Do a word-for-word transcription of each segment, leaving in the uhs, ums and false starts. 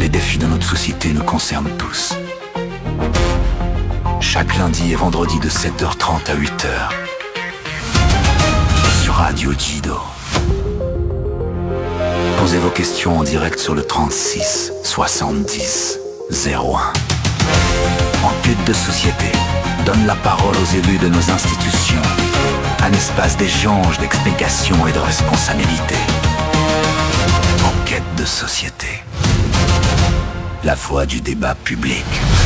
défis de notre société nous concernent tous. Chaque lundi et vendredi de sept heures trente à huit heures. Sur Radio Jido. Posez vos questions en direct sur le trente-six soixante-dix zéro un. Enquête de société donne la parole aux élus de nos institutions. Un espace d'échange, d'explication et de responsabilité. Enquête de société. La voix du débat public.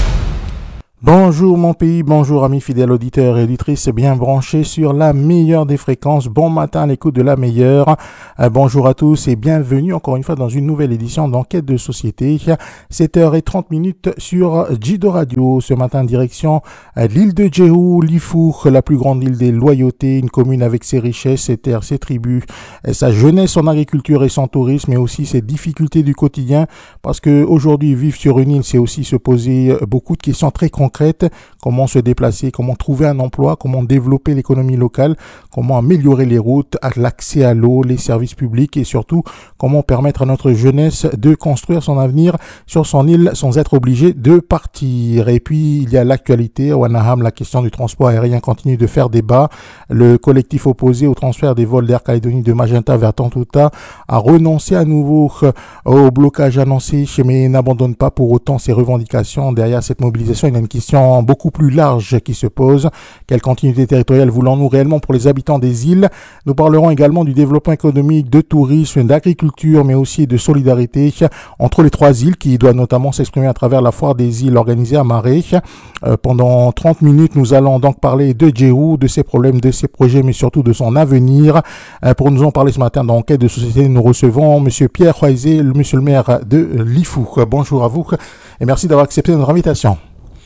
Bonjour mon pays, bonjour amis fidèles auditeurs et auditrices bien branchés sur la meilleure des fréquences. Bon matin à l'écoute de la meilleure. Euh, bonjour à tous et bienvenue encore une fois dans une nouvelle édition d'Enquête de société. sept heures trente sur Jido Radio. Ce matin direction euh, l'île de Djéhou, Lifour, la plus grande île des loyautés, une commune avec ses richesses, ses terres, ses tribus, euh, sa jeunesse, son agriculture et son tourisme, mais aussi ses difficultés du quotidien. Parce que aujourd'hui vivre sur une île, c'est aussi se poser beaucoup de questions très concrètes. Comment se déplacer, comment trouver un emploi, comment développer l'économie locale, comment améliorer les routes, l'accès à l'eau, les services publics et surtout comment permettre à notre jeunesse de construire son avenir sur son île sans être obligé de partir. Et puis il y a l'actualité, à Wanaham, la question du transport aérien continue de faire débat. Le collectif opposé au transfert des vols d'Air Calédonie de Magenta vers Tantouta a renoncé à nouveau au blocage annoncé, mais n'abandonne pas pour autant ses revendications. Derrière cette mobilisation, il y a une question beaucoup plus large qui se pose. Quelle continuité territoriale voulons-nous réellement pour les habitants des îles? Nous parlerons également du développement économique, de tourisme, d'agriculture, mais aussi de solidarité entre les trois îles qui doit notamment s'exprimer à travers la foire des îles organisée à Marais. Euh, pendant trente minutes, nous allons donc parler de Djéhou, de ses problèmes, de ses projets, mais surtout de son avenir. Euh, pour nous en parler ce matin dans Enquête de société, nous recevons Monsieur Pierre Roisé, le Monsieur le maire de Lifour. Bonjour à vous et merci d'avoir accepté notre invitation.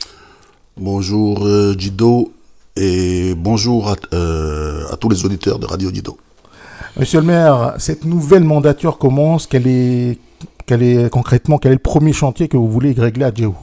Bonjour euh, Jido et bonjour à, euh, à tous les auditeurs de Radio Jido. Monsieur le maire, cette nouvelle mandature commence. Quel est, quel est concrètement, quel est le premier chantier que vous voulez régler à Djéhou?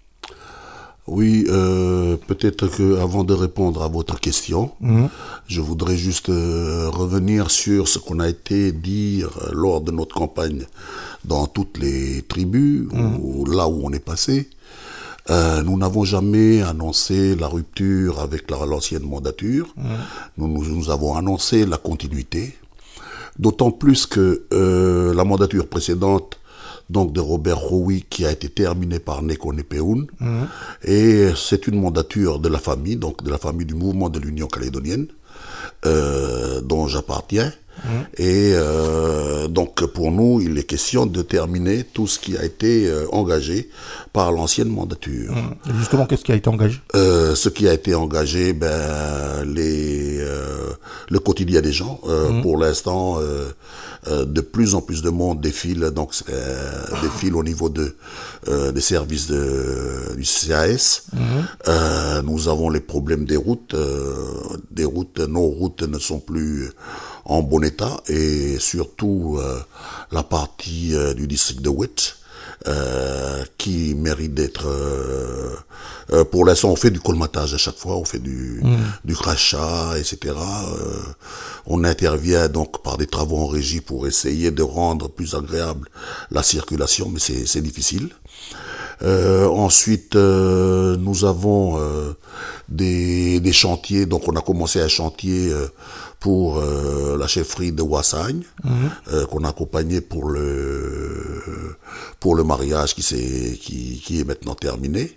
Oui, euh, peut-être que avant de répondre à votre question, mmh. je voudrais juste euh, revenir sur ce qu'on a été dire lors de notre campagne dans toutes les tribus, mmh. ou là où on est passé. Euh, nous n'avons jamais annoncé la rupture avec la, l'ancienne mandature. Mmh. Nous, nous, nous avons annoncé la continuité. D'autant plus que euh, la mandature précédente, donc de Robert Roui, qui a été terminée par Neko Nepeoun, mmh. et c'est une mandature de la famille, donc de la famille du mouvement de l'Union calédonienne, euh, dont j'appartiens. Mmh. Et euh, donc pour nous, il est question de terminer tout ce qui a été euh, engagé par l'ancienne mandature. Mmh. Justement, qu'est-ce qui a été engagé? euh, Ce qui a été engagé, ben les euh, le quotidien des gens. Euh, mmh. Pour l'instant, euh, euh, de plus en plus de monde défile, donc euh, défile au niveau de euh, des services de, du C A S. Mmh. Euh, nous avons les problèmes des routes. Euh, des routes, nos routes ne sont plus en bon état, et surtout euh, la partie euh, du district de Oued euh, qui mérite d'être euh, euh, pour l'instant on fait du colmatage à chaque fois, on fait du, mmh. du crachat, et cetera. Euh, on intervient donc par des travaux en régie pour essayer de rendre plus agréable la circulation, mais c'est, c'est difficile. Euh, ensuite, euh, nous avons euh, des, des chantiers. Donc, on a commencé un chantier euh, pour euh, la chefferie de Wassagne, mmh. euh, qu'on a accompagné pour le pour le mariage qui s'est qui, qui est maintenant terminé.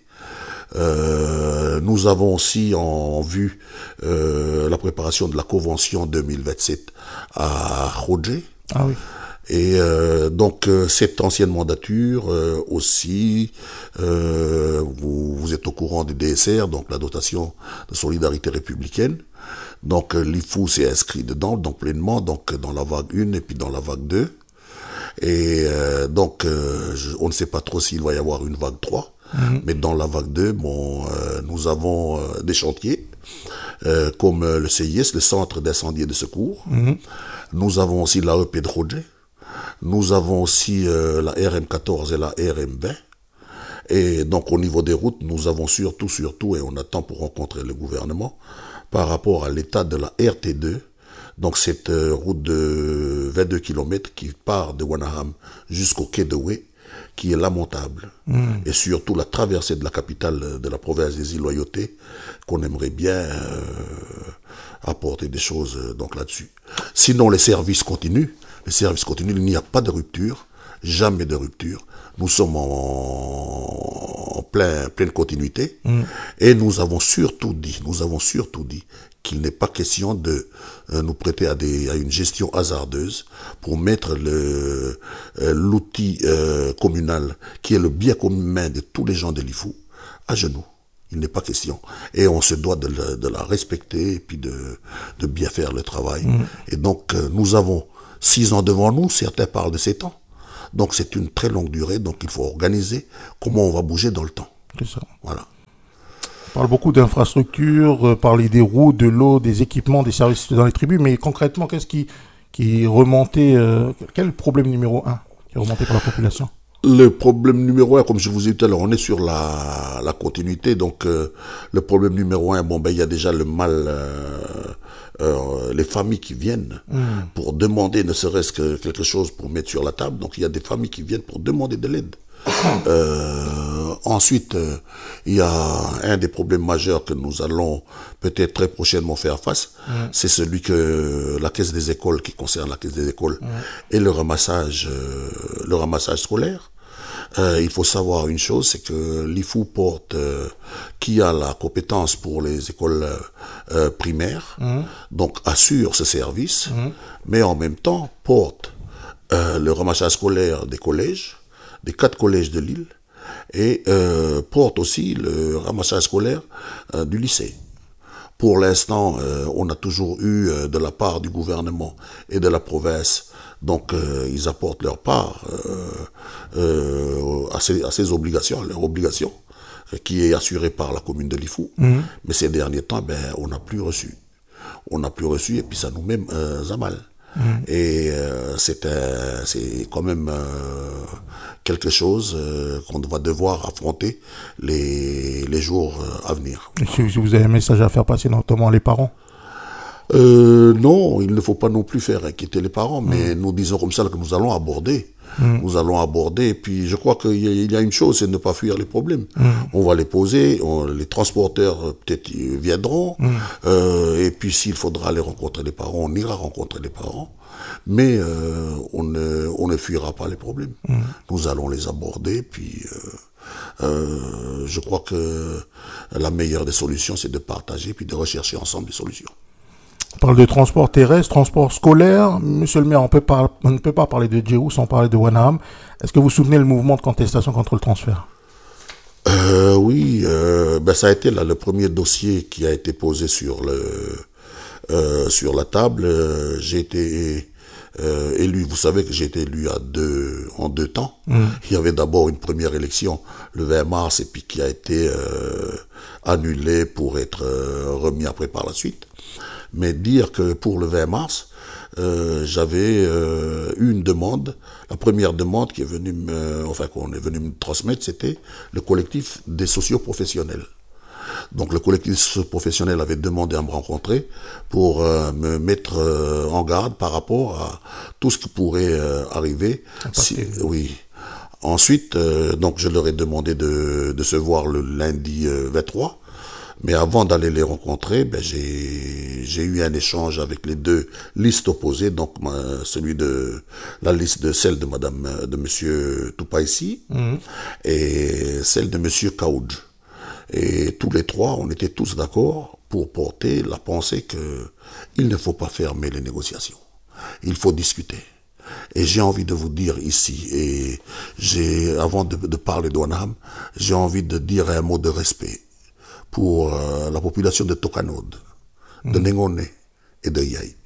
Euh, nous avons aussi en vue euh, la préparation de la convention deux mille vingt-sept à Rodje. Ah oui. Et euh, donc euh, cette ancienne mandature euh, aussi, euh, vous, vous êtes au courant du D S R, donc la dotation de solidarité républicaine. Donc euh, l'I F O s'est inscrit dedans, donc pleinement, donc dans la vague un et puis dans la vague deux. Et euh, donc euh, je, on ne sait pas trop s'il va y avoir une vague trois, mmh. mais dans la vague deux, bon, euh, nous avons euh, des chantiers euh, comme euh, le C I S, le Centre d'incendie et de secours. Mmh. Nous avons aussi l'A E P de Rodje. Nous avons aussi euh, la R M quatorze et la R M vingt. Et donc au niveau des routes, nous avons surtout, surtout, et on attend pour rencontrer le gouvernement, par rapport à l'état de la R T deux, donc cette euh, route de vingt-deux kilomètres qui part de Wanaham jusqu'au quai de Oué, qui est lamentable, mmh. et surtout la traversée de la capitale de la province des îles Loyauté, qu'on aimerait bien euh, apporter des choses euh, donc là-dessus. Sinon, les services continuent, les services continuent, il n'y a pas de rupture, jamais de rupture. Nous sommes en, en plein, pleine continuité, mmh. et nous avons surtout dit, nous avons surtout dit qu'il n'est pas question de euh, nous prêter à, des, à une gestion hasardeuse pour mettre le, euh, l'outil euh, communal, qui est le bien commun de tous les gens de l'I F O, à genoux. Il n'est pas question. Et on se doit de la, de la respecter et puis de, de bien faire le travail. Mmh. Et donc, euh, nous avons six ans devant nous, certains parlent de sept ans. Donc, c'est une très longue durée, donc il faut organiser comment on va bouger dans le temps. C'est ça. Voilà. On parle beaucoup d'infrastructures, euh, parler des routes, de l'eau, des équipements, des services dans les tribus, mais concrètement, qu'est-ce qui, qui remontait, euh, quel est le problème numéro un qui est remonté par la population? Le problème numéro un, comme je vous ai dit tout à l'heure, on est sur la, la continuité, donc euh, le problème numéro un, bon ben il y a déjà le mal, euh, euh, les familles qui viennent mmh. pour demander ne serait-ce que quelque chose pour mettre sur la table, donc il y a des familles qui viennent pour demander de l'aide. Euh, ensuite, euh, il y a un des problèmes majeurs que nous allons peut-être très prochainement faire face, mmh. c'est celui que la caisse des écoles, qui concerne la caisse des écoles, mmh. et le ramassage, euh, le ramassage scolaire. Euh, il faut savoir une chose, c'est que l'I F O porte, euh, qui a la compétence pour les écoles euh, primaires, mmh. donc assure ce service, mmh. mais en même temps porte euh, le ramassage scolaire des collèges, des quatre collèges de l'île, et euh, porte aussi le ramassage scolaire euh, du lycée. Pour l'instant, euh, on a toujours eu euh, de la part du gouvernement et de la province, donc euh, ils apportent leur part euh, euh, à, ces, à ces obligations, à leur obligation, qui est assurée par la commune de l'I F O. Mmh. Mais ces derniers temps, ben, on n'a plus reçu. On n'a plus reçu et puis ça nous met euh, à mal. Mmh. Et euh, c'est, euh, c'est quand même euh, quelque chose euh, qu'on va devoir affronter les, les jours euh, à venir. Et si, si vous avez un message à faire passer, notamment les parents? euh, Non, il ne faut pas non plus faire inquiéter les parents, mmh. mais nous disons comme ça que nous allons aborder. Mmh. Nous allons aborder, et puis je crois qu'il y a, il y a une chose, c'est de ne pas fuir les problèmes. Mmh. On va les poser, on, les transporteurs peut-être viendront, mmh. euh, et puis s'il faudra aller rencontrer les parents, on ira rencontrer les parents, mais euh, on, ne, on ne fuira pas les problèmes. Mmh. Nous allons les aborder, puis euh, euh, je crois que la meilleure des solutions, c'est de partager, puis de rechercher ensemble des solutions. On parle de transport terrestre, transport scolaire. Monsieur le maire, on, peut pas, on ne peut pas parler de Djéhou sans parler de Wanaham. Est-ce que vous vous souvenez le mouvement de contestation contre le transfert? euh, Oui, euh, ben ça a été là le premier dossier qui a été posé sur, le, euh, sur la table. Euh, j'ai été euh, élu, vous savez que j'ai été élu à deux, en deux temps. Mmh. Il y avait d'abord une première élection le vingt mars et puis qui a été euh, annulée pour être euh, remis après par la suite. Mais dire que pour le vingt mars, euh, j'avais euh, eu une demande. La première demande qui est venue me, enfin qu'on est venu me transmettre, c'était le collectif des socio-professionnels. Donc le collectif socio-professionnel avait demandé à me rencontrer pour euh, me mettre euh, en garde par rapport à tout ce qui pourrait euh, arriver. Si, oui. Ensuite, euh, donc je leur ai demandé de, de se voir le lundi euh, vingt-trois. Mais avant d'aller les rencontrer, ben j'ai j'ai eu un échange avec les deux listes opposées, donc ma, celui de la liste de celle de Madame de Monsieur Toupaïsi mmh. et celle de Monsieur Kaoudj. Et tous les trois, on était tous d'accord pour porter la pensée que il ne faut pas fermer les négociations. Il faut discuter. Et j'ai envie de vous dire ici, et j'ai avant de, de parler de Wanaham, j'ai envie de dire un mot de respect pour euh, la population de Tokanod, de mmh. Nengone et de Yaï.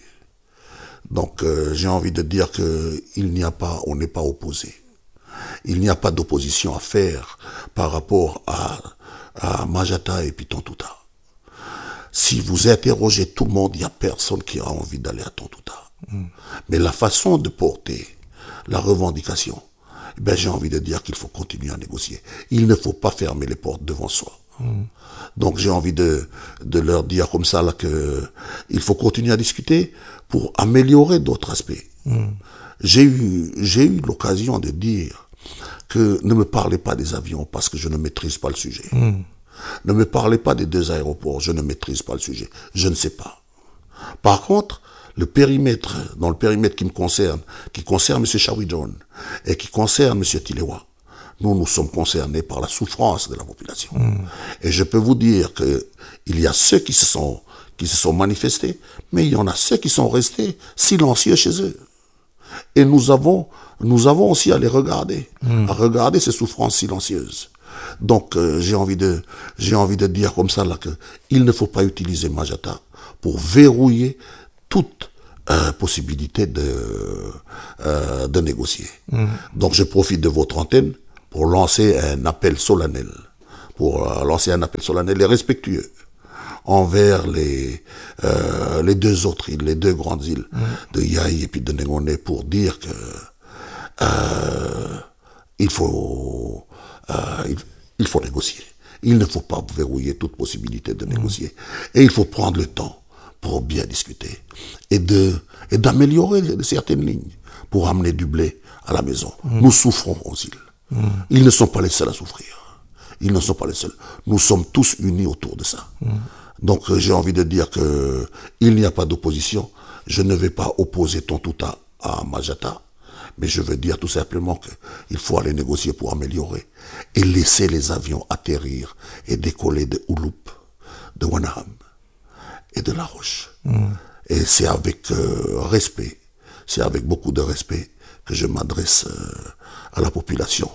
Donc euh, j'ai envie de dire que il n'y a pas, on n'est pas opposé. Il n'y a pas d'opposition à faire par rapport à, à Majata et puis Tontouta. Si vous interrogez tout le monde, il n'y a personne qui a envie d'aller à Tontouta. Mmh. Mais la façon de porter la revendication, ben j'ai envie de dire qu'il faut continuer à négocier. Il ne faut pas fermer les portes devant soi. Mmh. Donc j'ai envie de, de leur dire comme ça là que il faut continuer à discuter pour améliorer d'autres aspects. Mmh. J'ai eu, j'ai eu l'occasion de dire que ne me parlez pas des avions parce que je ne maîtrise pas le sujet. Mm. Ne me parlez pas des deux aéroports, je ne maîtrise pas le sujet. Je ne sais pas. Par contre, le périmètre, dans le périmètre qui me concerne, qui concerne M. Shawidon et qui concerne M. Tilewa, nous, nous sommes concernés par la souffrance de la population. Mm. Et je peux vous dire que il y a ceux qui se sont, qui se sont manifestés, mais il y en a ceux qui sont restés silencieux chez eux. Et nous avons, nous avons aussi à les regarder, mm. à regarder ces souffrances silencieuses. Donc, euh, j'ai envie de, j'ai envie de dire comme ça là que il ne faut pas utiliser Majata pour verrouiller toute euh, possibilité de, euh, de négocier. Mm. Donc, je profite de votre antenne pour lancer un appel solennel, pour euh, lancer un appel solennel et respectueux envers les euh, les deux autres îles, les deux grandes îles mm. de Yaï et puis de Nengone, pour dire que euh, il faut euh, il, il faut négocier. Il ne faut pas verrouiller toute possibilité de négocier. Mm. Et il faut prendre le temps pour bien discuter et de et d'améliorer certaines lignes pour amener du blé à la maison. Mm. Nous souffrons aux îles. Mm. Ils ne sont pas les seuls à souffrir. Ils ne sont pas les seuls. Nous sommes tous unis autour de ça. Mm. Donc euh, j'ai envie de dire que il n'y a pas d'opposition. Je ne vais pas opposer Tontouta à Majata, mais je veux dire tout simplement que il faut aller négocier pour améliorer et laisser les avions atterrir et décoller de Ouloup, de Wanaham et de La Roche. Mm. Et c'est avec euh, respect, c'est avec beaucoup de respect que je m'adresse euh, à la population.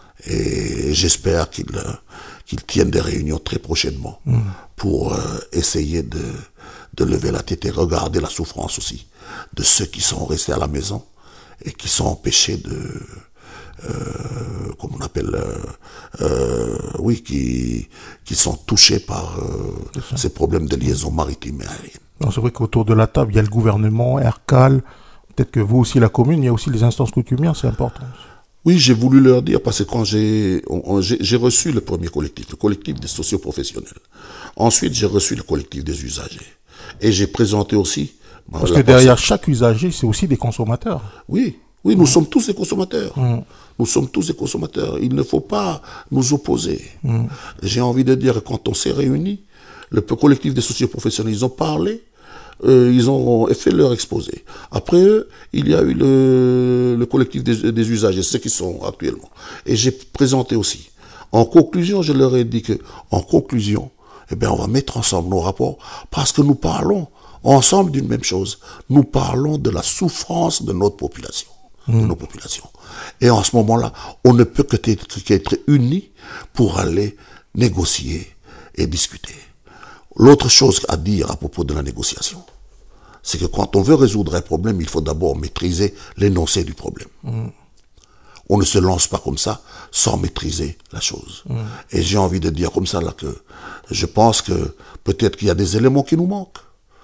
Et j'espère qu'ils euh, qu'ils tiennent des réunions très prochainement mm. pour euh, essayer de, de lever la tête et regarder la souffrance aussi de ceux qui sont restés à la maison et qui sont empêchés de, euh, comment on appelle, euh, euh, oui, qui, qui sont touchés par euh, ces problèmes de liaison maritime et aérienne. Non, c'est vrai qu'autour de la table, il y a le gouvernement, Ercal, peut-être que vous aussi, la commune, il y a aussi les instances coutumières, c'est important. Oui, j'ai voulu leur dire, parce que quand j'ai, on, on, j'ai, j'ai reçu le premier collectif, le collectif des socioprofessionnels. Ensuite, j'ai reçu le collectif des usagers. Et j'ai présenté aussi... Parce que derrière personne. Chaque usager, c'est aussi des consommateurs. Oui, oui, nous mmh. sommes tous des consommateurs. Mmh. Nous sommes tous des consommateurs. Il ne faut pas nous opposer. Mmh. J'ai envie de dire que quand on s'est réunis, le collectif des socioprofessionnels, ils ont parlé, euh, ils ont fait leur exposé. Après eux, il y a eu le, le collectif des, des usagers, ceux qui sont actuellement. Et j'ai présenté aussi. En conclusion, je leur ai dit que, en conclusion, eh bien, on va mettre ensemble nos rapports parce que nous parlons ensemble d'une même chose. Nous parlons de la souffrance de notre population, mmh. de nos populations. Et en ce moment-là, on ne peut que être, qu'être unis pour aller négocier et discuter. L'autre chose à dire à propos de la négociation, c'est que quand on veut résoudre un problème, il faut d'abord maîtriser l'énoncé du problème. Mmh. On ne se lance pas comme ça sans maîtriser la chose. Mmh. Et j'ai envie de dire comme ça là que je pense que peut-être qu'il y a des éléments qui nous manquent.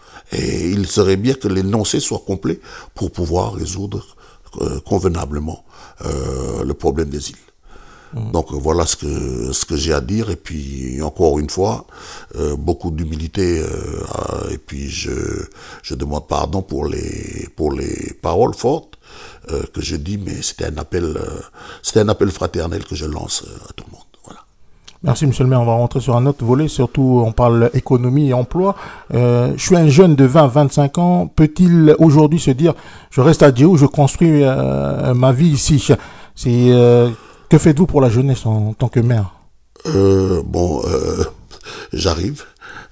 Et il serait bien que l'énoncé soit complet pour pouvoir résoudre euh, convenablement euh, le problème des îles. Mmh. Donc voilà ce que ce que j'ai à dire. Et puis encore une fois, euh, beaucoup d'humilité. Euh, et puis je je demande pardon pour les pour les paroles fortes euh, que je dis, mais c'était un appel euh, c'était un appel fraternel que je lance euh, à tout le monde. Voilà. Merci monsieur le maire. On va rentrer sur un autre volet. Surtout, on parle économie et emploi. Euh, je suis un jeune de vingt à vingt-cinq ans. Peut-il aujourd'hui se dire, je reste à Djéou, je construis euh, ma vie ici. C'est euh, Que faites-vous pour la jeunesse en, en tant que maire? euh, Bon, euh, j'arrive.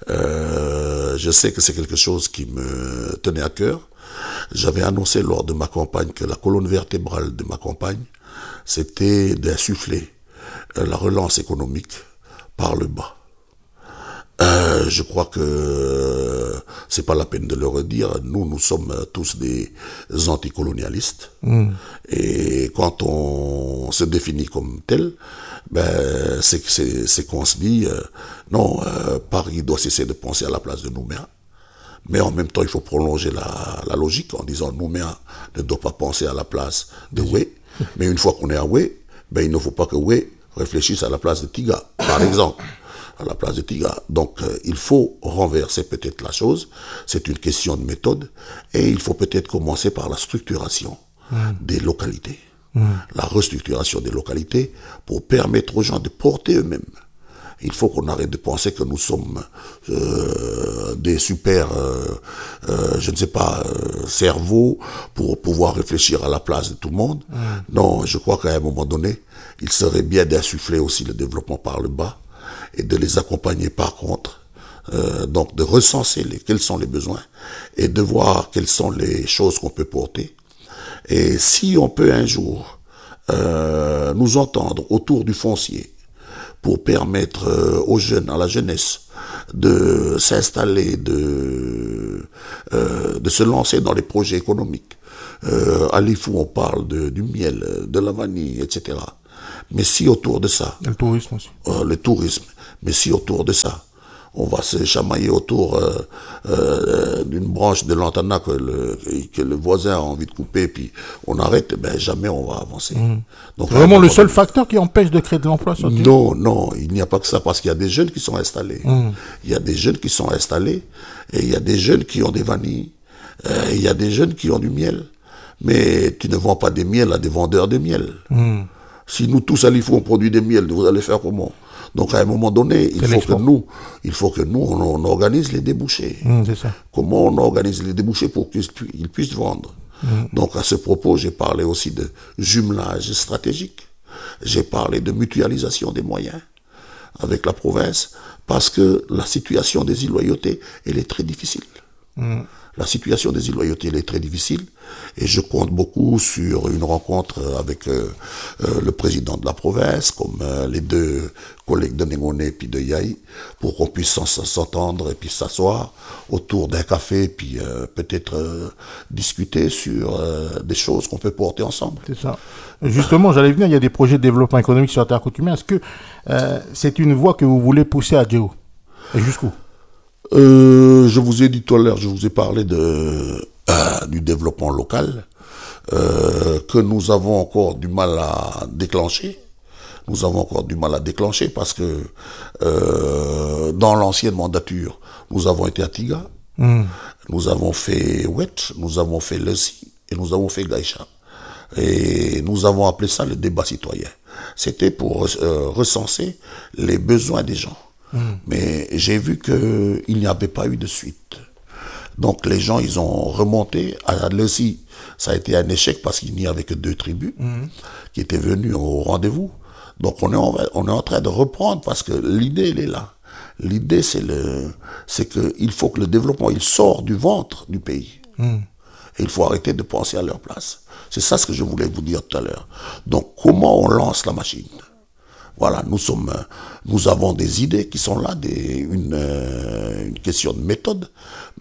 Euh, je sais que c'est quelque chose qui me tenait à cœur. J'avais annoncé lors de ma campagne que la colonne vertébrale de ma campagne, c'était d'insuffler euh, la relance économique par le bas. Euh, je crois que euh, c'est pas la peine de le redire. Nous, nous sommes tous des anticolonialistes. Mmh. Et quand on se définit comme tel, ben, c'est, c'est, c'est qu'on se dit, euh, non, euh, Paris doit cesser de penser à la place de Nouméa. Mais en même temps, il faut prolonger la, la logique en disant Nouméa ne doit pas penser à la place de Oué. Mais une fois qu'on est à Oué, ben, il ne faut pas que Oué réfléchisse à la place de Tiga, par exemple. À la place de Tiga. Donc, euh, il faut renverser peut-être la chose. C'est une question de méthode. Et il faut peut-être commencer par la structuration mmh. des localités. mmh. la restructuration des localités pour permettre aux gens de porter eux-mêmes. Il faut qu'on arrête de penser que nous sommes euh, des super, euh, euh, je ne sais pas, euh, cerveaux pour pouvoir réfléchir à la place de tout le monde. Mmh. Non, je crois qu'à un moment donné, il serait bien d'insuffler aussi le développement par le bas et de les accompagner par contre. Euh, donc de recenser les, quels sont les besoins et de voir quelles sont les choses qu'on peut porter. Et si on peut un jour euh, nous entendre autour du foncier, pour permettre euh, aux jeunes, à la jeunesse, de s'installer, de euh, de se lancer dans les projets économiques. Euh, à l'Ifou, on parle de, du miel, de la vanille, et cetera. Mais si autour de ça... Le tourisme aussi. Euh, le tourisme. Mais si autour de ça, on va se chamailler autour euh, euh, d'une branche de lantana que le, que le voisin a envie de couper, puis on arrête, ben jamais on va avancer. Mmh. Donc, vraiment le seul facteur qui empêche de créer de l'emploi, ça? Non, non, il n'y a pas que ça, parce qu'il y a des jeunes qui sont installés. Mmh. Il y a des jeunes qui sont installés, et il y a des jeunes qui ont des vanilles, euh, il y a des jeunes qui ont du miel. Mais tu ne vends pas des miels à des vendeurs de miel. Mmh. Si nous tous à l'Ifou on produit des miels, vous allez faire comment? Donc à un moment donné, il faut que nous, il faut que nous, on, on organise les débouchés. Mmh, c'est ça. Comment on organise les débouchés pour qu'ils puissent, puissent vendre. Mmh. Donc à ce propos, j'ai parlé aussi de jumelage stratégique. J'ai parlé de mutualisation des moyens avec la province, parce que la situation des îles Loyauté, elle est très difficile. Mmh. La situation des îles Loyauté, elle est très difficile, et je compte beaucoup sur une rencontre avec euh, euh, le président de la province, comme euh, les deux collègues de Nengoné puis de Yaï, pour qu'on puisse s'entendre et puis s'asseoir autour d'un café, puis euh, peut-être euh, discuter sur euh, des choses qu'on peut porter ensemble. C'est ça. Justement, j'allais venir, il y a des projets de développement économique sur la terre coutumière. Est-ce que euh, c'est une voie que vous voulez pousser à Djéhou? Et jusqu'où? Euh, je vous ai dit tout à l'heure, je vous ai parlé de, euh, du développement local, euh, que nous avons encore du mal à déclencher. Nous avons encore du mal à déclencher parce que euh, dans l'ancienne mandature, nous avons été à Tiga, mmh. nous avons fait Ouet, nous avons fait Lessi et nous avons fait Gaïcha. Et nous avons appelé ça le débat citoyen. C'était pour euh, recenser les besoins des gens. Mmh. Mais j'ai vu qu'il n'y avait pas eu de suite. Donc les gens, ils ont remonté. À Lessi, ça a été un échec parce qu'il n'y avait que deux tribus mmh. qui étaient venues au rendez-vous. Donc on est, en, on est en train de reprendre parce que l'idée, elle est là. L'idée, c'est le, c'est que il faut que le développement, il sort du ventre du pays. Mmh. Et il faut arrêter de penser à leur place. C'est ça ce que je voulais vous dire tout à l'heure. Donc comment on lance la machine? Voilà, nous sommes, nous avons des idées qui sont là, des, une, euh, une question de méthode,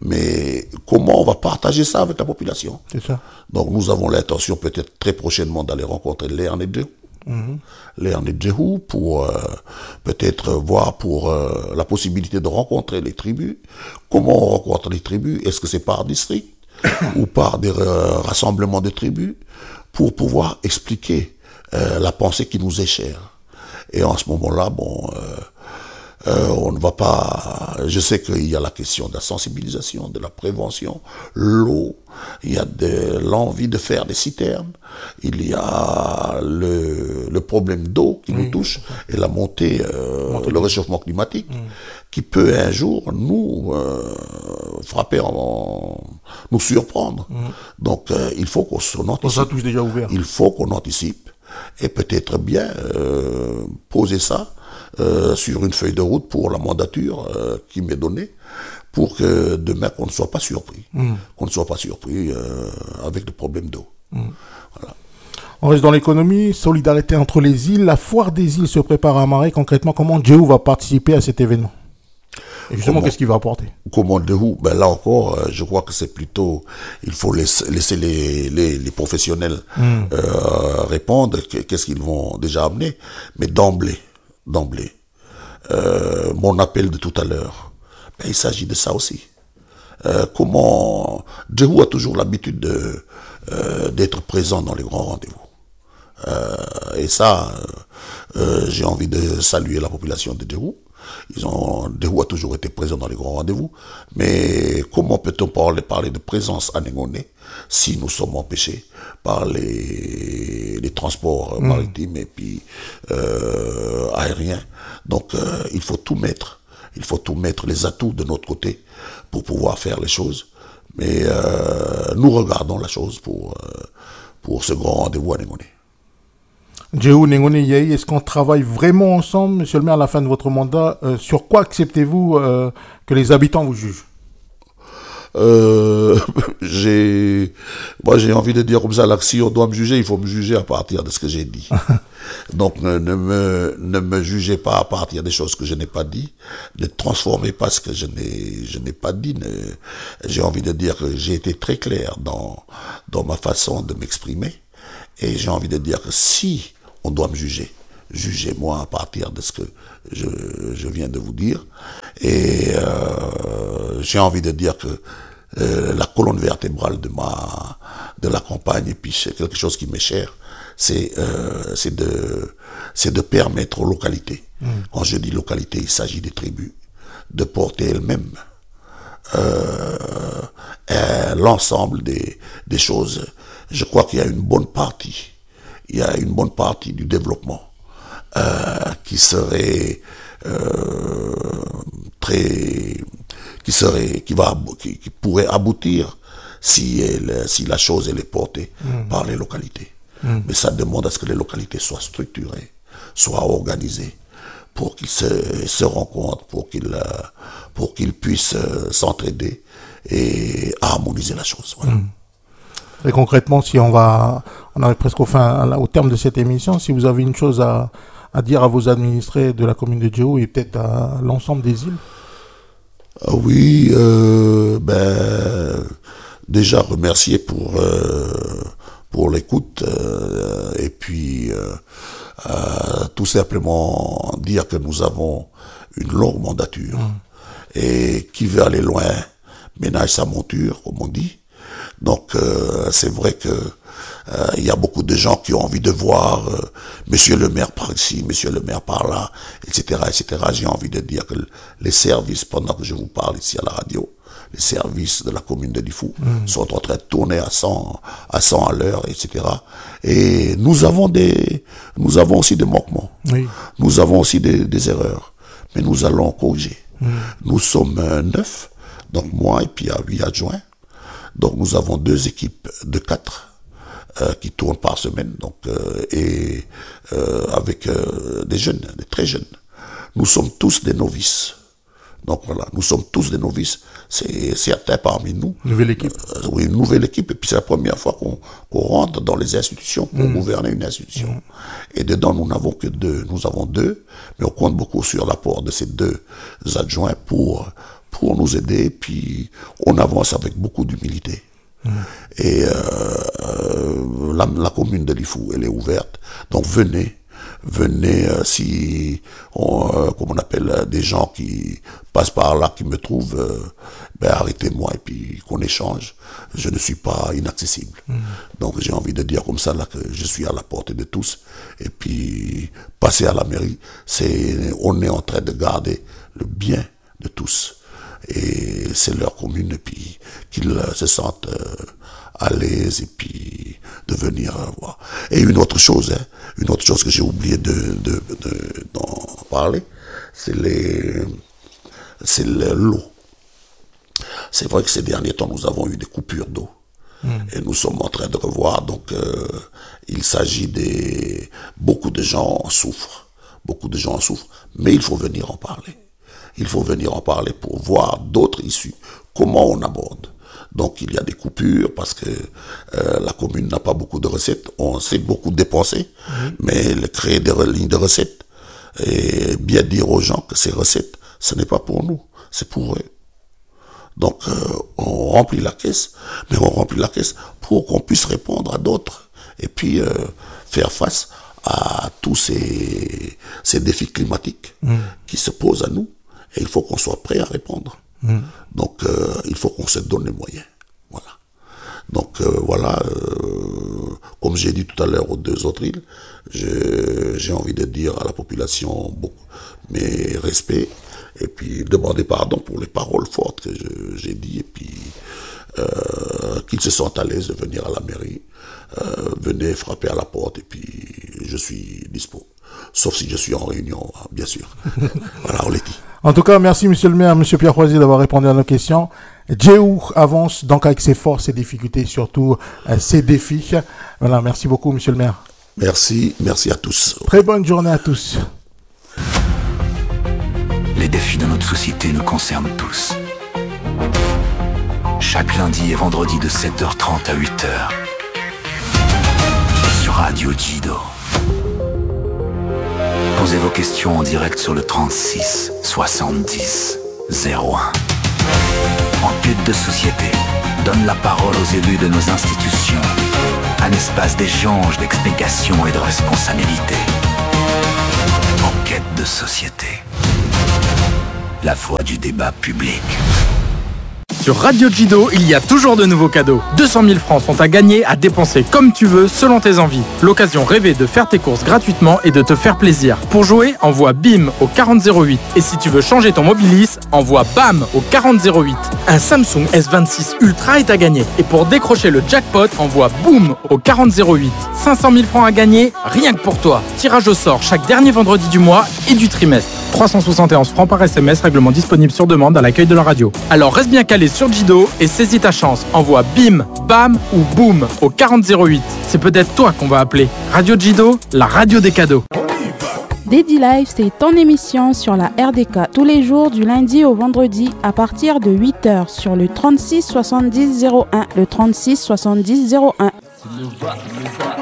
mais comment on va partager ça avec la population? C'est ça. Donc nous avons l'intention peut-être très prochainement d'aller rencontrer Léon et Djéhou, mmh. Léon et Djéhou pour euh, peut-être voir pour euh, la possibilité de rencontrer les tribus. Comment on rencontre les tribus? Est-ce que c'est par district ou par des euh, rassemblements de tribus pour pouvoir expliquer euh, la pensée qui nous est chère? Et en ce moment-là, bon, euh, euh, on ne va pas... Je sais qu'il y a la question de la sensibilisation, de la prévention, l'eau, il y a de l'envie de faire des citernes, il y a le, le problème d'eau qui oui, nous touche, et la montée, euh, montée le réchauffement climatique, mmh. qui peut un jour nous euh, frapper, en, nous surprendre. Mmh. Donc euh, il faut qu'on s'en anticipe. Ça touche déjà ouvert. Il faut qu'on anticipe. Et peut-être bien euh, poser ça euh, sur une feuille de route pour la mandature euh, qui m'est donnée, pour que demain qu'on ne soit pas surpris, mmh. qu'on ne soit pas surpris euh, avec le problème d'eau. Mmh. Voilà. On reste dans l'économie, solidarité entre les îles. La foire des îles se prépare à Marais. Concrètement, comment Djéhou va participer à cet événement? Et justement, comment, qu'est-ce qu'il va apporter? Comment Djéhou? Ben là encore, euh, je crois que c'est plutôt, il faut laisser, laisser les, les, les professionnels mmh. euh, répondre. Qu'est-ce qu'ils vont déjà amener? Mais d'emblée, d'emblée, euh, mon appel de tout à l'heure, ben, il s'agit de ça aussi. Euh, comment Djéhou a toujours l'habitude de euh, d'être présent dans les grands rendez-vous. Euh, et ça, euh, j'ai envie de saluer la population de Djéhou. ils ont, Dehou a toujours été présent dans les grands rendez-vous. Mais comment peut-on parler, parler de présence à Négoné si nous sommes empêchés par les, les transports mmh. maritimes et puis euh, aériens. Donc euh, il faut tout mettre, il faut tout mettre les atouts de notre côté pour pouvoir faire les choses. Mais euh, nous regardons la chose pour, euh, pour ce grand rendez-vous à Négoné. Djehou Négoné Yahi, est-ce qu'on travaille vraiment ensemble, monsieur le maire, à la fin de votre mandat? euh, Sur quoi acceptez-vous euh, que les habitants vous jugent? Euh, j'ai, moi j'ai envie de dire comme ça, là, si on doit me juger, il faut me juger à partir de ce que j'ai dit. Donc ne, ne me ne me jugez pas à partir des choses que je n'ai pas dit, ne transformez pas ce que je n'ai je n'ai pas dit. Ne, j'ai envie de dire que j'ai été très clair dans dans ma façon de m'exprimer, et j'ai envie de dire que si on doit me juger, jugez-moi à partir de ce que je, je viens de vous dire. Et euh, j'ai envie de dire que euh, la colonne vertébrale de ma de la campagne, et puis c'est quelque chose qui m'est cher, c'est euh, c'est de c'est de permettre aux localités, mmh. quand je dis localité, il s'agit des tribus, de porter elles-mêmes euh, euh, l'ensemble des des choses. Je crois qu'il y a une bonne partie, il y a une bonne partie du développement Euh, qui serait euh, très, qui serait, qui va, qui, qui pourrait aboutir si elle, si la chose elle est portée mmh. par les localités. Mmh. Mais ça demande à ce que les localités soient structurées, soient organisées, pour qu'ils se, se rencontrent, pour qu'ils, pour qu'ils puissent s'entraider et harmoniser la chose. Voilà. Mmh. Et concrètement, si on va, on arrive presque au fin, au terme de cette émission, si vous avez une chose à à dire à vos administrés de la commune de Djehou et peut-être à l'ensemble des îles? Ah oui, euh, ben déjà remercier pour euh, pour l'écoute euh, et puis euh, euh, tout simplement dire que nous avons une longue mandature mmh. et qui veut aller loin ménage sa monture, comme on dit. Donc euh, c'est vrai que il euh, y a beaucoup de gens qui ont envie de voir euh, monsieur le maire par ici, monsieur le maire par là, et cetera, et cetera. J'ai envie de dire que les services, pendant que je vous parle ici à la radio, les services de la commune de Lifou mmh. sont en train de tourner à cent, à cent à l'heure, et cetera. Et nous avons des, nous avons aussi des manquements. Oui. Nous avons aussi des, des erreurs. Mais nous allons corriger. Mmh. Nous sommes euh, neuf, donc moi et puis il y a huit adjoints. Donc nous avons deux équipes de quatre. Euh, qui tournent par semaine, donc euh, et euh, avec euh, des jeunes, des très jeunes. Nous sommes tous des novices. Donc voilà, nous sommes tous des novices. C'est certains parmi nous. Nouvelle équipe. Euh, oui, une nouvelle équipe. Et puis c'est la première fois qu'on qu'on rentre dans les institutions pour mmh. gouverner une institution. Mmh. Et dedans, nous n'avons que deux. Nous avons deux, mais on compte beaucoup sur l'apport de ces deux adjoints pour pour nous aider. Et puis on avance avec beaucoup d'humilité. Mmh. Et euh, euh, la, la commune de Lifou, elle est ouverte. Donc venez, venez euh, si, on, euh, comme on appelle, euh, des gens qui passent par là, qui me trouvent, euh, ben arrêtez-moi et puis qu'on échange. Je ne suis pas inaccessible. Mmh. Donc j'ai envie de dire comme ça là que je suis à la portée de tous. Et puis passer à la mairie, c'est, on est en train de garder le bien de tous. Et c'est leur commune, et puis qu'ils euh, se sentent euh, à l'aise, et puis de venir euh, voir. Et une autre chose, hein, une autre chose que j'ai oublié de, de, de, d'en parler, c'est les, c'est l'eau. C'est vrai que ces derniers temps, nous avons eu des coupures d'eau. Mmh. Et nous sommes en train de revoir, donc euh, il s'agit des... Beaucoup de gens en souffrent, beaucoup de gens en souffrent, mais il faut venir en parler. Il faut venir en parler pour voir d'autres issues, comment on aborde. Donc il y a des coupures parce que euh, la commune n'a pas beaucoup de recettes, on sait beaucoup dépenser, mmh. mais le créer des lignes de recettes et bien dire aux gens que ces recettes, ce n'est pas pour nous, c'est pour eux. Donc euh, on remplit la caisse, mais on remplit la caisse pour qu'on puisse répondre à d'autres et puis euh, faire face à tous ces, ces défis climatiques mmh. qui se posent à nous. Et il faut qu'on soit prêt à répondre. Mmh. Donc, euh, il faut qu'on se donne les moyens. Voilà. Donc euh, voilà, euh, comme j'ai dit tout à l'heure aux deux autres îles, je, j'ai envie de dire à la population bon, mes respects et puis demander pardon pour les paroles fortes que je, j'ai dit et puis euh, qu'ils se sentent à l'aise de venir à la mairie, euh, venez frapper à la porte et puis je suis dispo. Sauf si je suis en réunion, bien sûr. Voilà, on l'a dit. En tout cas, merci Monsieur le maire, Monsieur Pierre Croisier d'avoir répondu à nos questions. Djéhou avance donc avec ses forces, ses difficultés, surtout euh, ses défis. Voilà, merci beaucoup Monsieur le maire. Merci, merci à tous. Très bonne journée à tous. Les défis de notre société nous concernent tous. Chaque lundi et vendredi de sept heures trente à huit heures. Sur Radio Jido. Posez vos questions en direct sur le trente-six soixante-dix zéro un. Enquête de société donne la parole aux élus de nos institutions. Un espace d'échange, d'explication et de responsabilité. Enquête de société. La voix du débat public. Sur Radio Jido, il y a toujours de nouveaux cadeaux. deux cent mille francs sont à gagner, à dépenser comme tu veux, selon tes envies. L'occasion rêvée de faire tes courses gratuitement et de te faire plaisir. Pour jouer, envoie BIM au quarante zéro huit. Et si tu veux changer ton Mobilis, envoie BAM au quarante zéro huit. Un Samsung S vingt-six Ultra est à gagner. Et pour décrocher le jackpot, envoie BOOM au quarante zéro huit. cinq cent mille francs à gagner, rien que pour toi. Tirage au sort chaque dernier vendredi du mois et du trimestre. trois cent soixante et onze francs par S M S, règlement disponible sur demande à l'accueil de la radio. Alors reste bien calé sur Jido et saisis ta chance. Envoie BIM, BAM ou BOOM au quarante zéro huit. C'est peut-être toi qu'on va appeler. Radio Jido, la radio des cadeaux. Daddy Live, c'est ton émission sur la R D K tous les jours du lundi au vendredi à partir de huit heures sur le trente-six soixante-dix zéro un. Le trente-six soixante-dix zéro un.